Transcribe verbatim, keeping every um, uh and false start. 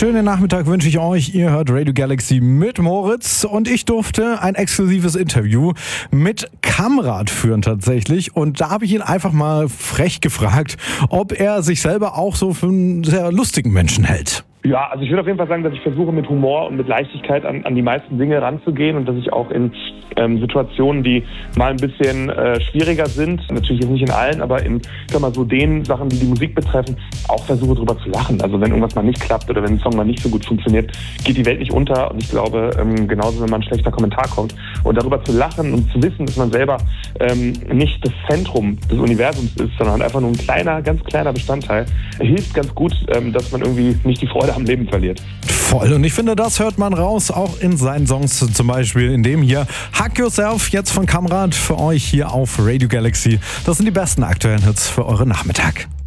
schönen Nachmittag wünsche ich euch. Ihr hört Radio Galaxy mit Moritz und ich durfte ein exklusives Interview mit Kamrat führen tatsächlich. Und da habe ich ihn einfach mal frech gefragt, ob er sich selber auch so für einen sehr lustigen Menschen hält. Ja, also ich würde auf jeden Fall sagen, dass ich versuche mit Humor und mit Leichtigkeit an, an die meisten Dinge ranzugehen und dass ich auch in ähm, Situationen, die mal ein bisschen äh, schwieriger sind, natürlich jetzt nicht in allen, aber in, ich sag mal, so den Sachen, die die Musik betreffen, auch versuche drüber zu lachen. Also wenn irgendwas mal nicht klappt oder wenn ein Song mal nicht so gut funktioniert, geht die Welt nicht unter. Und ich glaube, ähm, genauso wenn mal ein schlechter Kommentar kommt und darüber zu lachen und zu wissen, dass man selber ähm, nicht das Zentrum des Universums ist, sondern einfach nur ein kleiner, ganz kleiner Bestandteil, hilft ganz gut, ähm, dass man irgendwie nicht die Freude am Leben verliert. Voll. Und ich finde, das hört man raus, auch in seinen Songs, zum Beispiel in dem hier Hug Yourself, jetzt von Kamrat für euch hier auf Radio Galaxy. Das sind die besten aktuellen Hits für euren Nachmittag.